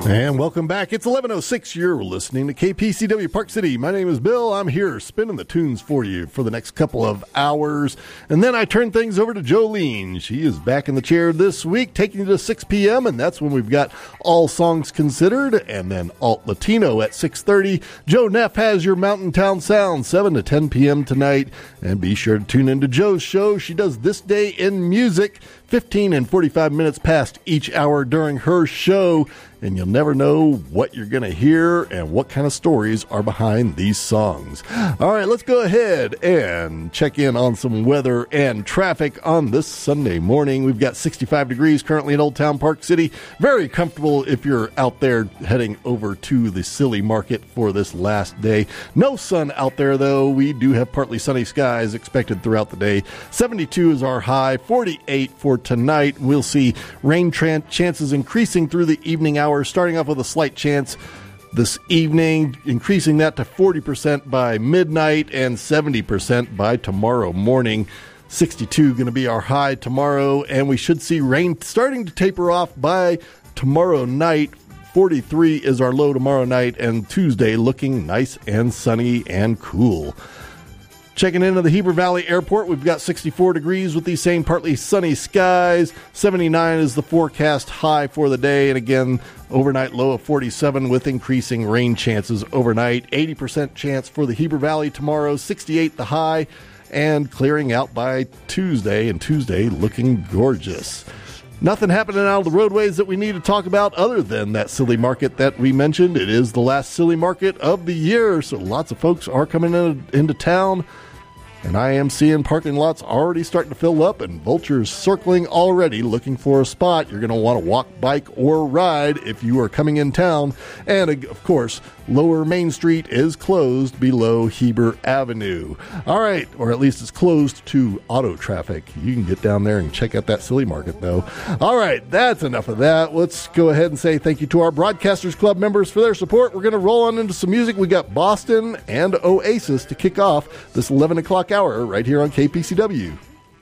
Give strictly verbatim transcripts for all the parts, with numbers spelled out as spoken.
And welcome back. It's eleven oh six. You're listening to K P C W Park City. My name is Bill. I'm here spinning the tunes for you for the next couple of hours. And then I turn things over to Jolene. She is back in the chair this week, taking you to six p.m. And that's when we've got All Songs Considered and then Alt Latino at six thirty. Joe Neff has your Mountain Town Sound, seven to ten p.m. tonight. And be sure to tune into Joe's show. She does This Day in Music, fifteen and forty-five minutes past each hour during her show. And you'll never know what you're going to hear and what kind of stories are behind these songs. All right, let's go ahead and check in on some weather and traffic on this Sunday morning. We've got sixty-five degrees currently in Old Town Park City. Very comfortable if you're out there heading over to the Silly Market for this last day. No sun out there, though. We do have partly sunny skies expected throughout the day. seventy-two is our high, forty-eight for tonight. We'll see rain tran- chances increasing through the evening hours. We're starting off with a slight chance this evening, increasing that to forty percent by midnight and seventy percent by tomorrow morning. sixty-two going to be our high tomorrow, and we should see rain starting to taper off by tomorrow night. forty-three is our low tomorrow night, and Tuesday looking nice and sunny and cool. Checking into the Heber Valley Airport, we've got sixty-four degrees with these same partly sunny skies. seventy-nine is the forecast high for the day. And again, overnight low of forty-seven with increasing rain chances overnight. eighty percent chance for the Heber Valley tomorrow. sixty-eight the high, and clearing out by Tuesday. And Tuesday looking gorgeous. Nothing happening out of the roadways that we need to talk about other than that Silly Market that we mentioned. It is the last Silly Market of the year, so lots of folks are coming in, into town. And I am seeing parking lots already starting to fill up and vultures circling already looking for a spot. You're going to want to walk, bike, or ride if you are coming in town. And, of course, Lower Main Street is closed below Heber Avenue. All right, or at least it's closed to auto traffic. You can get down there and check out that Silly Market, though. All right, that's enough of that. Let's go ahead and say thank you to our Broadcasters Club members for their support. We're going to roll on into some music. We got Boston and Oasis to kick off this eleven o'clock hour right here on K P C W.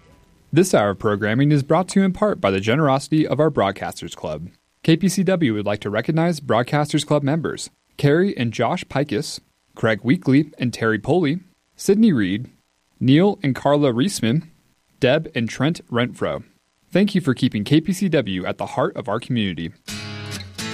This hour of programming is brought to you in part by the generosity of our Broadcasters Club. K P C W would like to recognize Broadcasters Club members Carrie and Josh Pikus, Craig Weekly and Terry Poley, Sydney Reed, Neil and Carla Reisman, Deb and Trent Renfro. Thank you for keeping K P C W at the heart of our community.